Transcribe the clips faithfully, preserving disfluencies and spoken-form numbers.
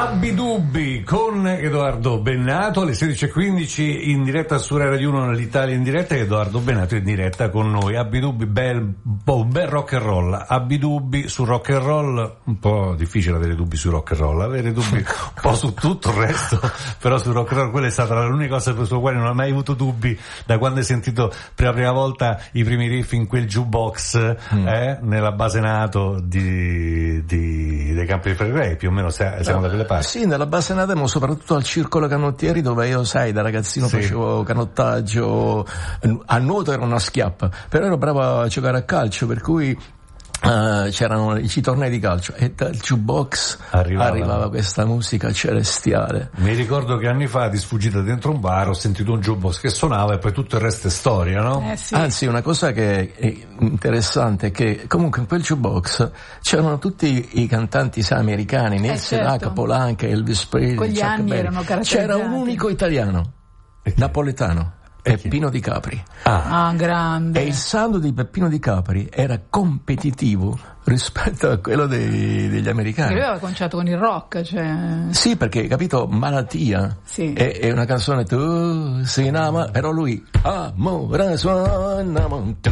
Abidubbi con Edoardo Bennato alle sedici e quindici in diretta su Rai Radio uno, l'Italia in diretta, e Edoardo Bennato in diretta con noi. Abidubbi, bel, un bel rock and roll. Abidubbi su rock and roll, un po' difficile avere dubbi su rock and roll, avere dubbi un po' su tutto il resto, però su rock and roll quella è stata l'unica cosa sulla quale non ho mai avuto dubbi da quando hai sentito per la prima volta i primi riff in quel jukebox mm. eh, nella base nato di, di, dei Campi Flegrei, più o meno siamo no. da quelle parti. Sì, nella base Nademo, soprattutto al Circolo Canottieri, dove io, sai, da ragazzino sì. facevo canottaggio, a nuoto era una schiappa, però ero bravo a giocare a calcio, per cui Uh, c'erano i tornei di calcio e dal jukebox arrivava. arrivava questa musica celestiale. Mi ricordo che anni fa, di sfuggita dentro un bar, ho sentito un jukebox che suonava e poi tutto il resto è storia, no? Eh, sì. Anzi, una cosa che è interessante è che comunque in quel jukebox c'erano tutti i cantanti, sai, americani, Neil Sedaka, eh, certo. Polanca, Elvis Presley, quegli Chuck anni Berry. Erano caratterizzati. C'era un unico italiano, napoletano. Peppino Di Capri. Ah, ah, grande. E il sound di Peppino Di Capri era competitivo rispetto a quello dei, degli americani. Lui aveva cominciato con il rock, cioè. Sì, perché, capito, Malattia sì. è, è una canzone tu si nama, però lui amore suona,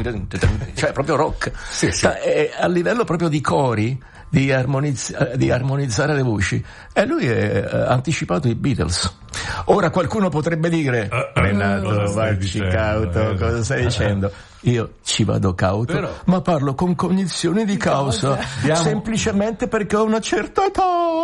cioè proprio rock. Sì, sì. E a livello proprio di cori, di, armonizz- di armonizzare le voci, e lui ha anticipato i Beatles. Ora qualcuno potrebbe dire uh, Bennato, vacci cauto, cosa stai dicendo? Io ci vado cauto, però, ma parlo con cognizione di causa, diamo, semplicemente perché ho una certa età.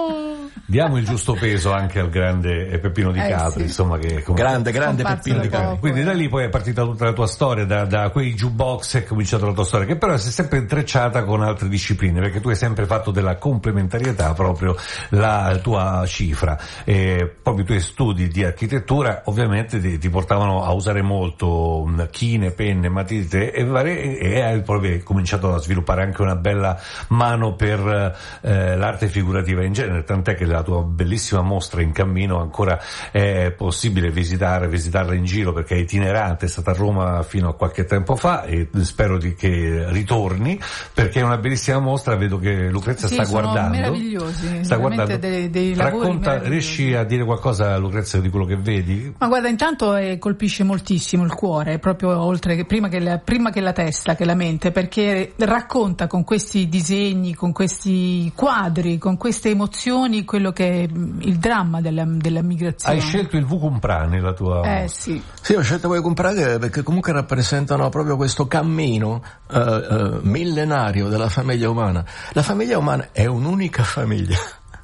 Diamo il giusto peso anche al grande Peppino Di Capri, eh, sì. insomma, che come grande, grande Peppino Di Capri. Quindi da lì poi è partita tutta la tua storia, da, da quei jukebox è cominciata la tua storia, che però si è sempre intrecciata con altre discipline, perché tu hai sempre fatto della complementarietà proprio la tua cifra. E proprio i tuoi studi di architettura ovviamente ti, ti portavano a usare molto chine, penne, matite e, varie, e hai proprio cominciato a sviluppare anche una bella mano per eh, l'arte figurativa in genere, tant'è che la tua bellissima mostra in cammino ancora è possibile visitare, visitarla in giro, perché è itinerante, è stata a Roma fino a qualche tempo fa e spero di che ritorni, perché è una bellissima mostra. Vedo che Lucrezia sì, sta sono guardando, meravigliosi, sta guardando. Dei, dei lavori racconta, riesci a dire qualcosa, Lucrezia, di quello che vedi? Ma guarda, intanto eh, colpisce moltissimo il cuore, proprio oltre che prima che la, prima che la testa, che la mente, perché racconta con questi disegni, con questi quadri, con queste emozioni quello che è il dramma della, della migrazione. Hai scelto il Vucumprani, la tua eh sì sì ho scelto Vucumprani perché comunque rappresentano proprio questo cammino uh, uh, millenario della famiglia umana. La famiglia umana è un'unica famiglia.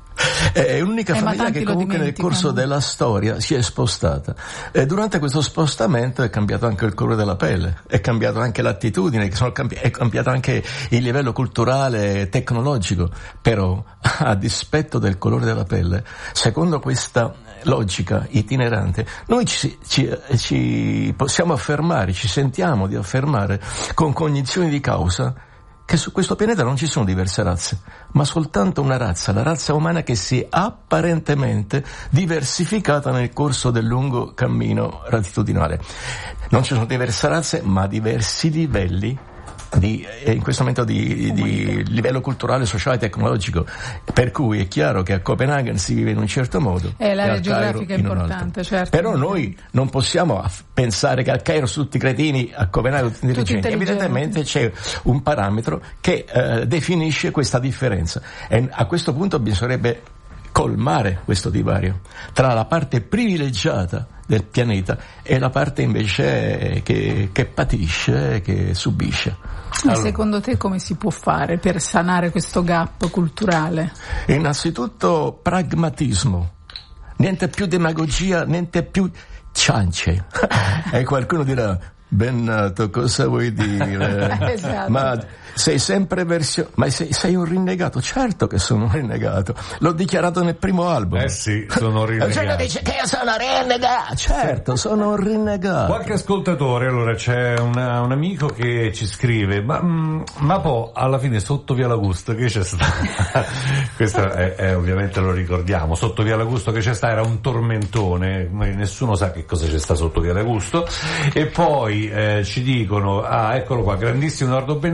È l'unica eh, famiglia che comunque nel corso della storia si è spostata, e durante questo spostamento è cambiato anche il colore della pelle, è cambiato anche l'attitudine, è cambiato anche il livello culturale e tecnologico, però a dispetto del colore della pelle, secondo questa logica itinerante, noi ci, ci, ci possiamo affermare, ci sentiamo di affermare con cognizione di causa che su questo pianeta non ci sono diverse razze, ma soltanto una razza, la razza umana, che si è apparentemente diversificata nel corso del lungo cammino latitudinale. Non ci sono diverse razze, ma diversi livelli di, in questo momento di, di livello culturale, sociale e tecnologico, per cui è chiaro che a Copenaghen si vive in un certo modo è l'area e al geografica Cairo importante, certo. Però noi non possiamo pensare che al Cairo sono tutti cretini, a Copenaghen tutti intelligenti. Evidentemente c'è un parametro che eh, definisce questa differenza, e a questo punto bisognerebbe colmare questo divario tra la parte privilegiata del pianeta e la parte invece che, che patisce, che subisce. Ma allora, secondo te come si può fare per sanare questo gap culturale? Innanzitutto pragmatismo, niente più demagogia, niente più ciance. E qualcuno dirà: Bennato, cosa vuoi dire? Esatto. Ma sei sempre versione, ma sei, sei un rinnegato? Certo che sono un rinnegato, l'ho dichiarato nel primo album. Eh sì, sono rinnegato. Cioè, dice che io sono rinnegato. Certo, sono un rinnegato. Qualche ascoltatore, allora c'è una, un amico che ci scrive: ma, ma poi alla fine sotto Via L'Augusto che c'è sta? Questo è, è, ovviamente lo ricordiamo, sotto Via L'Augusto che c'è sta era un tormentone, nessuno sa che cosa c'è sta sotto Via L'Augusto. E poi eh, ci dicono: ah, eccolo qua, grandissimo Edoardo Bennato,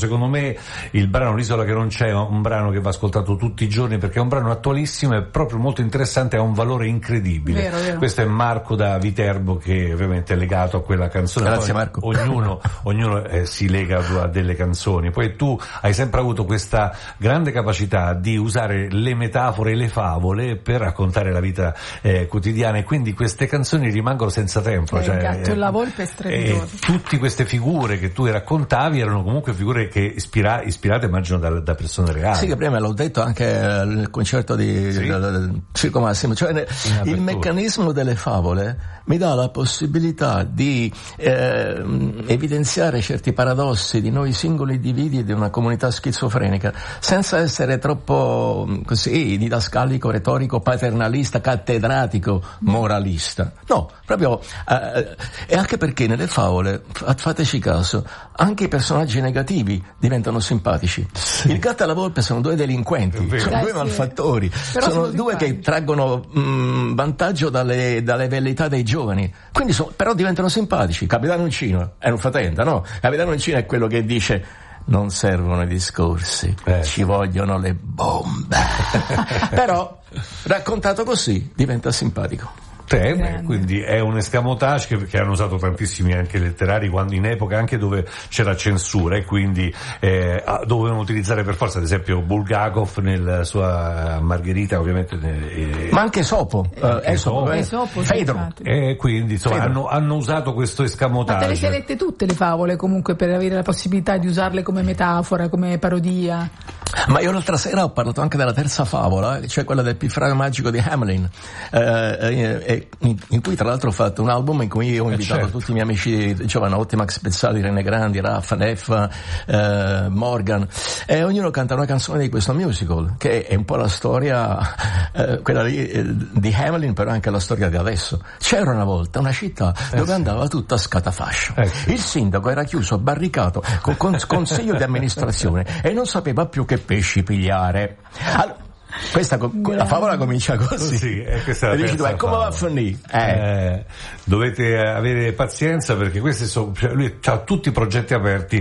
secondo me il brano L'isola che non c'è è un brano che va ascoltato tutti i giorni perché è un brano attualissimo e proprio molto interessante, ha un valore incredibile. Vero, vero. Questo è Marco da Viterbo, che ovviamente è legato a quella canzone. Grazie, poi, Marco. ognuno, ognuno eh, si lega a delle canzoni. Poi tu hai sempre avuto questa grande capacità di usare le metafore e le favole per raccontare la vita eh, quotidiana, e quindi queste canzoni rimangono senza tempo. Eh, cioè, il gatto e la volpe e strepitosi. eh, tutte queste figure che tu raccontavi erano comunque figure che ispira, ispirate immagino da, da persone reali. Sì, che prima l'ho detto anche nel concerto di Sì? del, del Circo Massimo, cioè ne, il meccanismo delle favole mi dà la possibilità di eh, evidenziare certi paradossi di noi singoli individui di una comunità schizofrenica, senza essere troppo così didascalico, retorico, paternalista, cattedratico, moralista. No, proprio eh, e anche perché nelle favole, fateci caso, anche i personaggi negativi diventano simpatici. Sì. Il gatto e la volpe sono due delinquenti, sono Dai, due sì. malfattori, Però sono sono due simpatici. che traggono mh, vantaggio dalle, dalle velleità dei giovani, quindi so, però diventano simpatici. Capitano Uncino è un fatenta, no? Capitano Uncino è quello che dice: non servono i discorsi, eh. ci vogliono le bombe. Però raccontato così diventa simpatico. Teme, quindi è un escamotage che, che hanno usato tantissimi anche letterari quando in epoca anche dove c'era censura, e quindi eh, dovevano utilizzare per forza, ad esempio Bulgakov nella sua Margherita, ovviamente eh, ma anche Sopo, eh, Esopo, eh, Esopo, sì, Fedro. infatti. e quindi insomma hanno, hanno usato questo Ma te le escamotage. sei lette tutte le favole comunque per avere la possibilità di usarle come metafora, come parodia? Ma io l'altra sera ho parlato anche della terza favola, cioè quella del piffraio magico di Hamelin, eh, eh, in, in cui tra l'altro ho fatto un album in cui ho invitato eh certo. tutti i miei amici Giovanotti, Max Pezzali, René Grandi, Raffa, Neffa, eh, Morgan, e ognuno canta una canzone di questo musical, che è un po' la storia, eh, quella lì, eh, di Hamelin, però anche la storia di adesso. C'era una volta una città eh dove sì. andava tutto a scatafascio. Eh sì. Il sindaco era chiuso, barricato, con, con consiglio di amministrazione, e non sapeva più che pesci pigliare. Allora, questa la favola comincia così. Sì, e questa è la e dici tu, terza come va a favola. finire? Eh. Eh, dovete avere pazienza, perché questi sono, cioè lui ha tutti i progetti aperti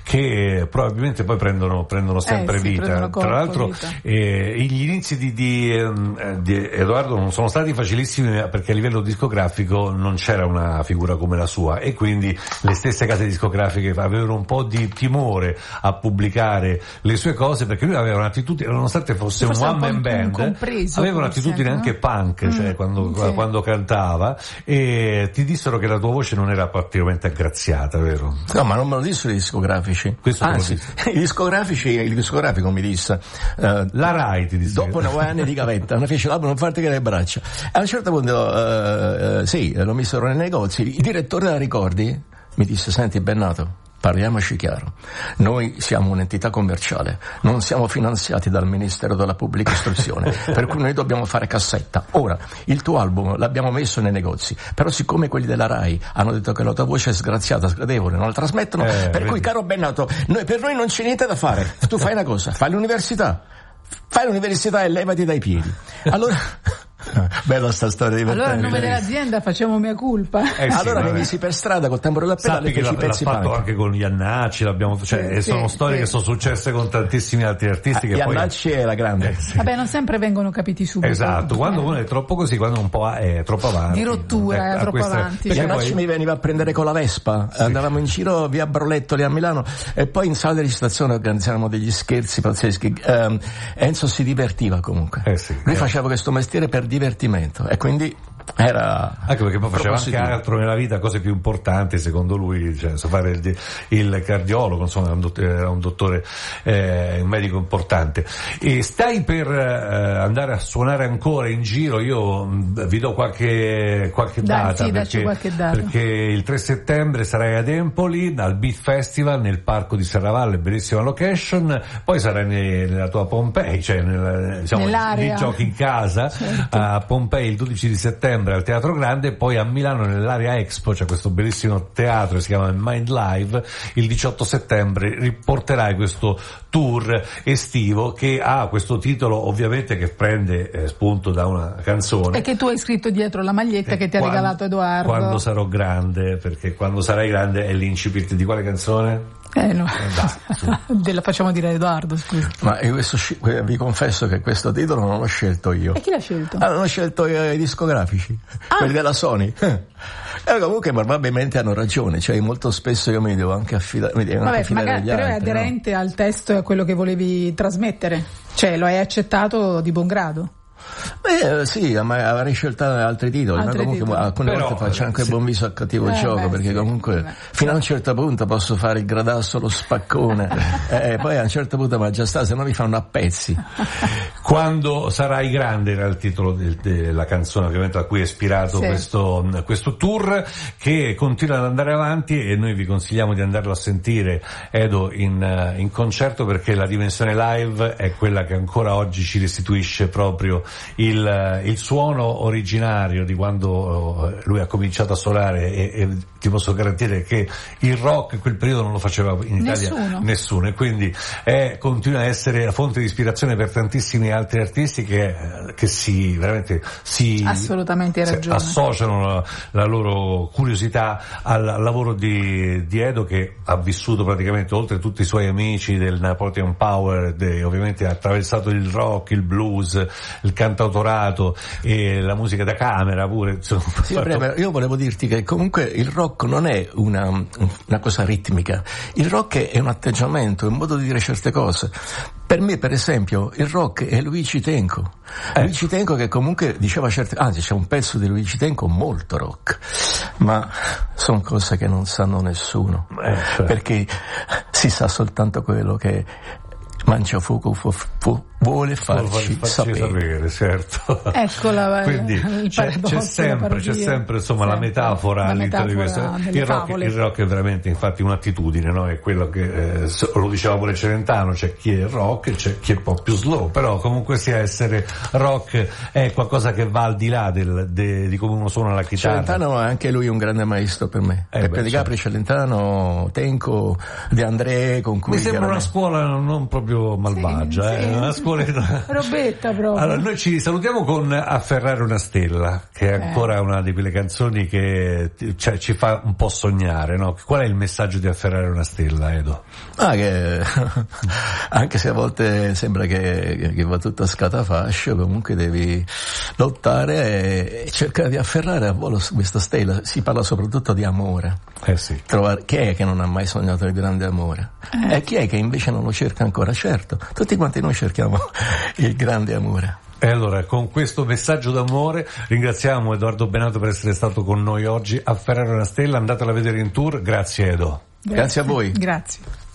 che probabilmente poi prendono, prendono sempre Eh, sì, vita. prendono corpo, Tra l'altro vita. eh, gli inizi di, di, eh, di Edoardo non sono stati facilissimi, perché a livello discografico non c'era una figura come la sua, e quindi le stesse case discografiche avevano un po' di timore a pubblicare le sue cose, perché lui aveva un'attitudine, nonostante fosse Forse un un one po' man band, incompreso, aveva forse, un'attitudine no? anche punk, cioè Mm, quando, sì. quando cantava, e ti dissero che la tua voce non era particolarmente aggraziata, vero? No, ma non me lo dissero i discografici. Questo te lo Anzi, disse. i discografici, il discografico mi disse, eh, La Rai ti disse. dopo nove anni di gavetta, non fece l'album, non farti che le braccia. A un certo punto, eh, eh, sì, lo misero nei negozi. Il direttore della Ricordi mi disse: senti Bennato, parliamoci chiaro, noi siamo un'entità commerciale, non siamo finanziati dal Ministero della Pubblica Istruzione, per cui noi dobbiamo fare cassetta. Ora, il tuo album l'abbiamo messo nei negozi, però siccome quelli della Rai hanno detto che la tua voce è sgraziosa, sgradevole, non la trasmettono, Eh, per vedi. cui caro Bennato, noi, per noi non c'è niente da fare, tu fai una cosa, fai l'università, fai l'università e levati dai piedi. Allora... Bella sta storia divertente. Allora a nome dell'azienda facciamo mia colpa. Eh sì, allora mi vabbè. misi per strada col tamburo da pedale Sappi e che l'ha, feci i l'ha pezzi fatto punk. anche con gli Annacci, l'abbiamo, cioè, Sì, e sono sì, storie sì. che sono successe con tantissimi altri artisti, che Gli poi Annacci è la grande. Eh, sì. Vabbè, non sempre vengono capiti subito. Esatto, quando Eh. uno è troppo così, quando un po' è troppo avanti. Di rottura, a troppo questa- avanti. Gli perché Annacci poi- mi veniva a prendere con la Vespa, andavamo in giro via Brolettoli a Milano, e poi in sala di recitazione organizzavamo degli scherzi pazzeschi. Ehm, Enzo si divertiva comunque. Eh sì, Lui eh. faceva questo mestiere per divertimento, e quindi era Anche perché poi faceva anche propositivo. altro nella vita, cose più importanti secondo lui, cioè so fare il, il cardiologo, insomma era un dottore, era un, dottore eh, un medico importante. E stai per eh, andare a suonare ancora in giro? Io mh, vi do qualche, qualche Dai, data, sì, dacci perché, qualche data. perché il tre settembre sarai ad Empoli al Beat Festival nel parco di Serravalle, bellissima location, poi sarai ne- nella tua Pompei, cioè nel, diciamo, Nell'area. lì giochi in casa, Certo. a Pompei il dodici di settembre al Teatro Grande, poi a Milano nell'area Expo c'è questo bellissimo teatro che si chiama Mind Live. Il diciotto settembre riporterai questo tour estivo che ha questo titolo ovviamente che prende eh, spunto da una canzone. E che tu hai scritto dietro la maglietta che ti ha Quando- regalato Edoardo. Quando sarò grande, perché quando sarai grande è l'incipit di quale canzone? Eh no, la facciamo dire a Edoardo, scusa. Ma io questo, vi confesso che questo titolo non l'ho scelto io. E chi l'ha scelto? Ah, non ho scelto io i discografici, ah. quelli della Sony. E comunque probabilmente hanno ragione, cioè molto spesso io mi devo anche affidare, mi devo Vabbè, anche affidare magari, agli però altri, è aderente no? al testo e a quello che volevi trasmettere, cioè lo hai accettato di buon grado. Beh, sì, ma avrei scelto altri titoli, altri ma comunque titoli. alcune Però, volte faccio anche sì. buon viso al cattivo Eh, gioco, beh, perché sì. comunque Beh. fino a un certo punto posso fare il gradasso, lo spaccone, e poi a un certo punto ma già sta, se no mi fanno a pezzi. Quando sarai grande era il titolo de- della canzone ovviamente a cui è ispirato Sì. questo, questo tour, che continua ad andare avanti, e noi vi consigliamo di andarlo a sentire, Edo, in, in concerto, perché la dimensione live è quella che ancora oggi ci restituisce proprio il, il suono originario di quando lui ha cominciato a suonare, e, e ti posso garantire che il rock in quel periodo non lo faceva in Italia Nessuno. nessuno, e quindi è, continua a essere la fonte di ispirazione per tantissimi altri artisti che, che si veramente si Assolutamente hai si ragione. associano la, la loro curiosità al, al lavoro di, di Edo, che ha vissuto praticamente, oltre tutti i suoi amici del Napoleon Power, de, ovviamente ha attraversato il rock, il blues, il cantautorato e la musica da camera pure, insomma. Sì, breve, io volevo dirti che comunque il rock non è una, una cosa ritmica, il rock è un atteggiamento, è un modo di dire certe cose. Per me, per esempio, il rock è Luigi Tenco. Eh. Luigi Tenco che comunque diceva certe, anzi c'è un pezzo di Luigi Tenco molto rock, ma sono cose che non sanno nessuno, Eh, cioè. perché si sa soltanto quello che Mangiafuoco fu, fu, vuole farci, farci sapere. sapere, certo. Eccola, Quindi il c'è, paradosso, c'è sempre, la c'è sempre insomma sempre. la metafora La all'interno metafora di questo. delle Il rock, favole. il rock è veramente infatti un'attitudine, no? È quello che eh, lo diceva pure Celentano, c'è chi è rock e c'è chi è un po' più slow, però comunque sia essere rock è qualcosa che va al di là del, de, di come uno suona la chitarra. Celentano è anche lui un grande maestro per me. Eh, Peppe beh, Di Capri, certo. Celentano, Tenco, De André, con cui Mi sembra una chiaramente- scuola non proprio malvagia, Sì, eh? sì. Una scuola. Robetta proprio. Allora, noi ci salutiamo con Afferrare una stella, che è ancora una di quelle canzoni che cioè, ci fa un po' sognare, no? Qual è il messaggio di Afferrare una stella, Edo? Ah, che anche se a volte sembra che, che va tutto a scatafascio, comunque devi lottare e, e cercare di afferrare a volo questa stella. Si parla soprattutto di amore. Eh sì. Trovare, chi è che non ha mai sognato il grande amore? Eh. E chi è che invece non lo cerca ancora? Certo, tutti quanti noi cerchiamo il grande amore. E allora, con questo messaggio d'amore ringraziamo Edoardo Benato per essere stato con noi oggi. Afferrare una stella, andatela a vedere in tour. Grazie, Edo. Grazie a voi. Grazie.